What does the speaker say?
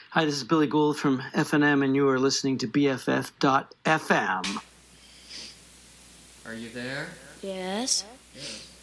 Hi, this is Billy Gould from FNM, and you are listening to BFF.FM. Are you there? Yes. Yes.